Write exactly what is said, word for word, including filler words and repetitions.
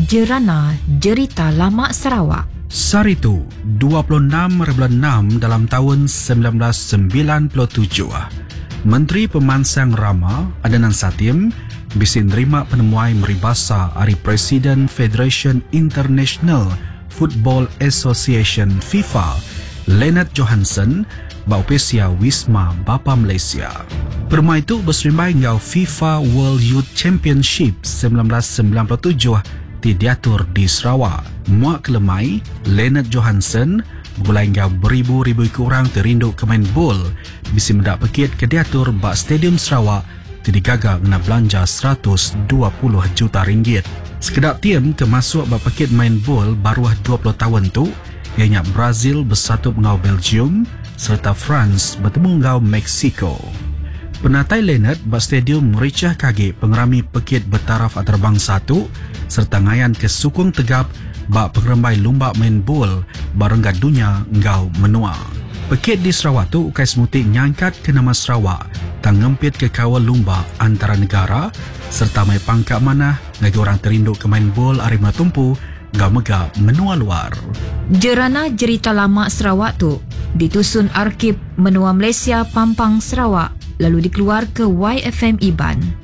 Jerana Jerita Lama Sarawak. Saritu, dua puluh enam bulan enam dalam tahun sembilan belas sembilan puluh tujuh. Menteri Pemansang Rama, Adnan Satim, bisin nerima penemuai meribasa dari Presiden Federation International Football Association FIFA, Lennart Johansson, Baupesia Wisma Bapa Malaysia. Permai itu berserimbai ngau FIFA World Youth Championship sembilan belas sembilan puluh tujuh ti diatur di Sarawak. Muak kelemai, Lennart Johansson mulai ngau beribu-ribu orang terinduk ke main bol bisi mendak pekit ke diatur bak Stadium Sarawak ti digagak ngena belanja seratus dua puluh juta ringgit. Sekedap tiam ke masuk bak pekit main bol baruah dua puluh tahun tu, ianya Brazil bersatu ngau Belgium serta France bertemu ngau Mexico. Penatai Lennart bak stadium mericah kagik pengerami pekit bertaraf antarabangsa tu serta ngayan ke sukung tegap bak pengerembai lumba main bol barenggat dunia ngau menua. Pekit di Sarawak tu ukai semutik nyangkat ke nama Sarawak tang ngempit ke kawal lumba antara negara serta mai pangkat mana ngagi orang terinduk ke main bol Arima Tumpu ngau mega menua luar. Jerana Jerita Lama Sarawak tu ditusun Arkib Menua Malaysia Pampang Sarawak lalu dikeluar ke Y F M Iban.